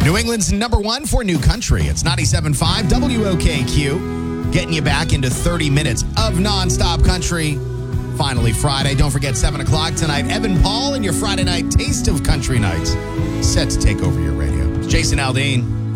New England's number one for new country. It's 97.5 WOKQ, getting you back into 30 minutes of nonstop country. Finally Friday. Don't forget 7 o'clock tonight. Evan Paul and your Friday night Taste of Country Nights set to take over your radio. It's Jason Aldean.